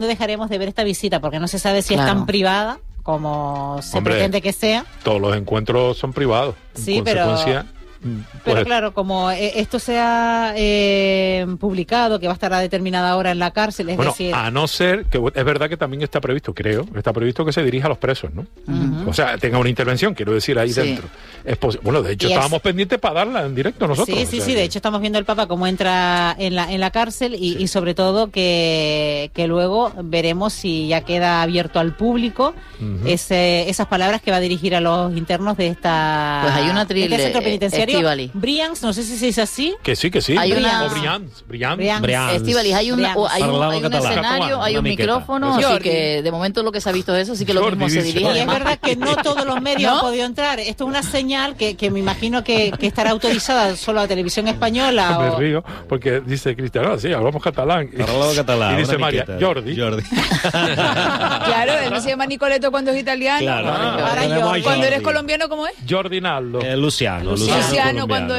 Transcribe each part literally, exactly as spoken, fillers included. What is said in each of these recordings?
no dejaremos de ver esta visita, porque no se sabe si Claro. es tan privada como se Hombre, pretende que sea. Todos los encuentros son privados. Sí, en pero- consecuencia, Pero pues, claro, como eh, esto se ha eh, publicado, que va a estar a determinada hora en la cárcel, es bueno, decir... a no ser que es verdad que también está previsto, creo, está previsto que se dirija a los presos, ¿no? Ujú. O sea, tenga una intervención, quiero decir, ahí Sí. dentro. Es posi- bueno, de hecho, Y es- estábamos pendientes para darla en directo nosotros. Sí, o sí, sea sí, que- de hecho estamos viendo el Papa cómo entra en la en la cárcel y, Sí. y sobre todo que, que luego veremos si ya queda abierto al público Ujú. ese, esas palabras que va a dirigir a los internos de esta Pues hay una de este trile- centro penitenciario. Estíbaliz. Brians, no sé si se dice así. Que sí, que sí. Hay una- O Brians, Brians. Brians. Brians. Estíbaliz, hay un, Brians. o- hay un, Parlava hay un catalán. escenario, hay Una un miqueta. micrófono, así Jordi. que de momento lo que se ha visto es eso, sí que lo Jordi mismo se dice. dirige. Y es además. verdad que no todos los medios ¿No? han podido entrar. Esto es una señal que, que me imagino que, que estará autorizada solo a Televisión Española. Me o- río porque dice Cristiano, sí, hablamos catalán. Y, Parlava catalán. y dice una María, miqueta. Jordi. Jordi. Claro, él no se llama Nicoleto cuando es italiano. Claro. Ah, ahora tenemos yo- a Cuando eres Jordi. colombiano, ¿cómo es? Jordi Naldo. Eh, Luciano. Luciano. Luciano colombiano. cuando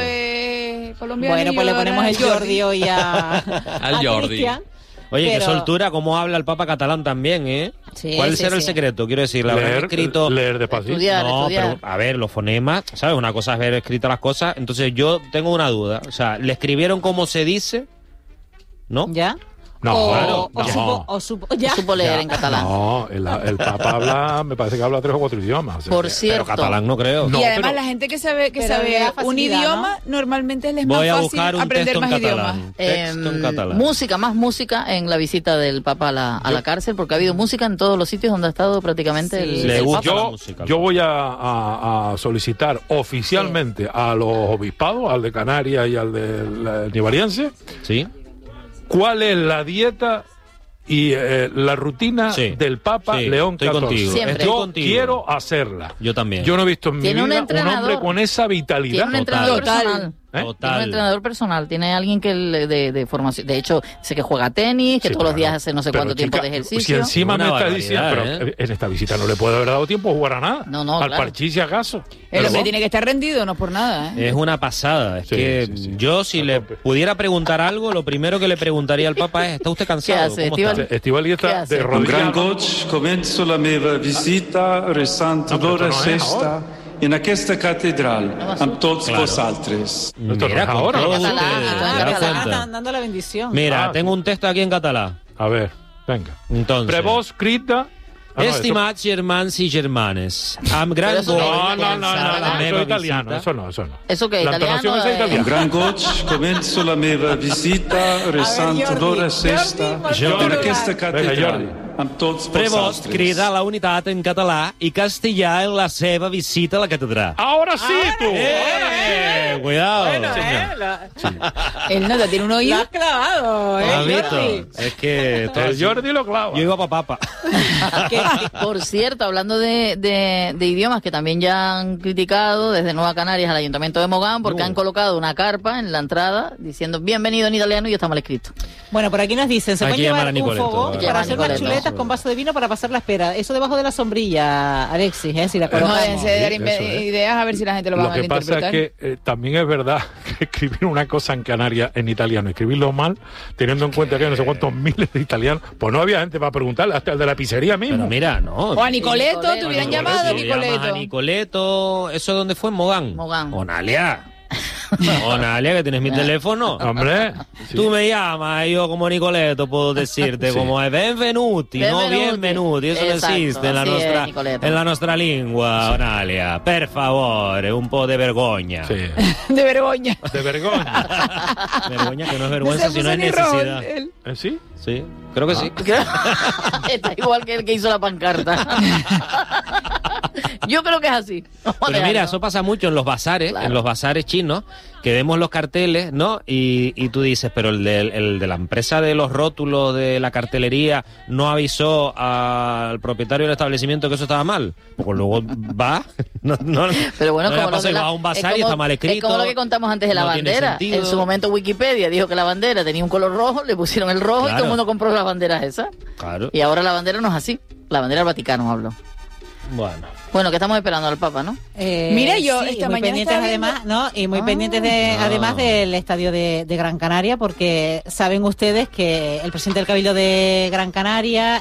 es colombiano. Bueno, y pues le yo ponemos era el Jordi hoy a, Al a Jordi. Cristian. Oye, qué Pero- soltura, cómo habla el Papa catalán también, ¿eh? Sí, ¿Cuál sí, será el sí. secreto? Quiero decir, la habrán leer, escrito... leer despacito. Estudiar. No, estudiar. pero a ver, los fonemas, ¿sabes? Una cosa es ver escritas las cosas. Entonces yo tengo una duda. O sea, ¿le escribieron como se dice? ¿No? ¿Ya? No, o, claro, o no. supo, o supo- ya. Supo leer Ya, en catalán. No, el, el Papa habla, me parece que habla tres o cuatro idiomas. o sea Por que- cierto. Pero catalán no creo. No, y además pero- la gente que sabe que Pero le sabe da un facilidad, idioma, normalmente les es más Voy a fácil buscar un aprender texto en más idiomas. catalán. Texto en Em, catalán. música, más música en la visita del Papa a la, a la cárcel, porque ha habido música en todos los sitios donde ha estado prácticamente Sí. el, Le el gusta Papa. la Yo, música. yo voy a, a- a solicitar oficialmente a los obispados, al de Canarias y al del Nivariense, ¿Sí? cuál es la dieta y eh, la rutina Sí. del Papa Sí, León estoy catorce. contigo. Siempre. Estoy Yo contigo. quiero hacerla. Yo también. Yo no he visto en mi Tiene un vida un entrenador. hombre con esa vitalidad. Tiene un entrenador Total. personal. ¿Eh? Tiene un Total. entrenador personal, tiene alguien que le- de, de formación. De hecho, sé que juega tenis, que Sí, todos los claro. días hace no sé Pero, cuánto tiempo chica, de Si ejercicio. encima Una me está barbaridad, diciendo, pero ¿eh? en esta visita no le puede haber dado tiempo a jugar a nada. No, no, Al claro. parchís si acaso. El Pero hombre vos- tiene que estar rendido, no por nada. ¿eh? Es una pasada. Es Sí, que sí, sí. yo, si A le tope. pudiera preguntar algo, lo primero que le preguntaría al Papa es: ¿está usted cansado? ¿Qué hace, ¿Cómo Estíbal? está? Estivali ¿Qué está hace? de Un Un gran rodillas. goig començo la meva visita resant No, però l'hora això no és sexta ara. en aquesta catedral amb tots Claro. vosaltres. Esto no Mira, es con ahora, todos ¿no? ustedes, Catalán, ¿te catalán, das Catalán, cuenta? están dando la bendición. Mira, Ah, tengo sí. un texto aquí en catalán. A ver, venga. Entonces, Prevos, crida. Ah, no, estimats germans i germanes, amb gran Pero eso goig no, No, no, no, Pensaba no, la no, eso meva es italiano, visita. eso no, eso no. ¿Eso qué? La ¿Italiano? entonación es Eh, italiana. Un gran goig començo la meva visita resant Jordi, l'hora Jordi, sexta per favor. en aquesta Vinga, catedral Jordi. amb tots Prevost vosaltres. crida a la unitat en català i castellà en la seva visita a la catedral. Ahora sí, tú. ¡Eh! Cuidado. Bueno, eh, la- Él no te tiene un lo oído. has clavado, ¿eh, ¿Has visto? Jordi? Es que todo El así. Jordi lo clava. Yo iba pa' papa. Que, por cierto, hablando de, de- de idiomas que también ya han criticado desde Nueva Canarias al Ayuntamiento de Mogán porque No. han colocado una carpa en la entrada diciendo bienvenido en italiano y está mal escrito. Bueno, por aquí nos dicen, se Hay puede que llamar llevar a un Nicoleto, fogón ¿verdad? para hacer unas Nicoleto. chuletas con vaso de vino para pasar la espera. Eso debajo de la sombrilla, Alexis, ¿eh? Si la No, colocamos. déjense de dar Sí, inve- eso es. ideas a ver si la gente lo va Lo a que pasa es interpretar. que eh, también es verdad que escribir una cosa en Canarias en italiano, escribirlo mal, teniendo en cuenta que hay no sé cuántos miles de italianos, pues no había gente para preguntarle, hasta el de la pizzería mismo. Pero mira, no. O a Nicoleto, Nicoleto, te hubieran Nicoleto, llamado Si llamas a Nicoleto. Nicoleto, ¿eso dónde fue? En Mogán. Mogán. Onalia. Onalia, que tienes mi teléfono. Hombre, sí. Tú me llamas, yo como Nicoleto puedo decirte Sí. como es benvenuti, no Benvenuti. bienvenuti, eso Exacto, no esiste en la así es, nostra, Nicoleto. en la nostra lingua, Onalia. Per favore, un po' de vergogna. Sí. De vergüenza. De vergüenza. Vergüenza que no es No vergüenza, se sino puso es ni rojo necesidad. él. ¿Eh, ¿Sí? Sí, creo que sí. Está igual que el que hizo la pancarta. Yo creo que es así. Vamos a Pero mira, dejarlo. eso pasa mucho en los bazares, Claro. en los bazares chinos, que vemos los carteles, ¿no? Y, y tú dices, pero el de, el de la empresa de los rótulos de la cartelería no avisó al propietario del establecimiento que eso estaba mal. Pues luego va, no, no, Pero bueno, no le como, lo pasa de y la- va a un es bazar y como- está mal escrito. Es como lo que contamos antes de la no tiene bandera. sentido. En su momento Wikipedia dijo que la bandera tenía un color rojo, le pusieron el rojo y Claro. todo el mundo compró las banderas esas. Claro. Y ahora la bandera no es así. La bandera del Vaticano hablo. Bueno. Bueno, que estamos esperando al Papa, ¿no? Eh, Mira, yo sí, esta muy mañana pendientes estaba viendo- además, ¿no? Y muy Ah. pendientes de, Ah. además del estadio de, de Gran Canaria, porque saben ustedes que el presidente del Cabildo de Gran Canaria